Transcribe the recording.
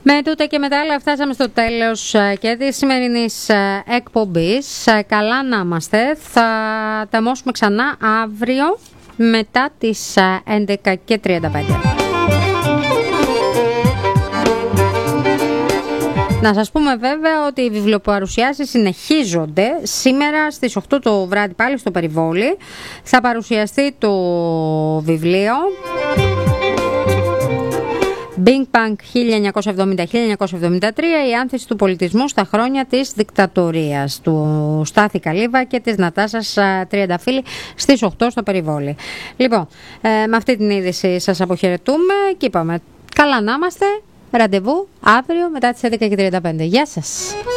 Με τούτα και μετά άλλα φτάσαμε στο τέλος και της σημερινής εκπομπής. Καλά να είμαστε. Θα τα μόσουμε ξανά αύριο μετά τις 11:35. Να σας πούμε βέβαια ότι οι βιβλιοπαρουσιάσεις συνεχίζονται. Σήμερα στις 8 το βράδυ πάλι στο Περιβόλι θα παρουσιαστεί το βιβλίο Bing Bang 1970-1973, η άνθηση του πολιτισμού στα χρόνια της δικτατορίας, του Στάθη Καλύβα και της Νατάσας Τριανταφύλλη στις 8 στο Περιβόλι. Λοιπόν, με αυτή την είδηση σας αποχαιρετούμε και είπαμε καλά να είμαστε. Ραντεβού αύριο μετά τις 11:35. Γεια σας!